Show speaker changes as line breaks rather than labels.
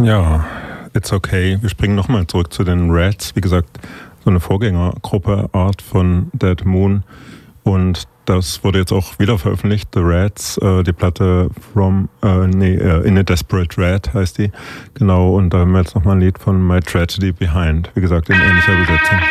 Ja, It's Okay. Wir springen nochmal zurück zu den Rats. Wie gesagt, so eine Vorgängergruppe, Art von Dead Moon. Und das wurde jetzt auch wieder veröffentlicht, The Rats, die Platte In a Desperate Rat heißt die. Genau, und da haben wir jetzt nochmal ein Lied von My Tragedy Behind. Wie gesagt, in ähnlicher Besetzung.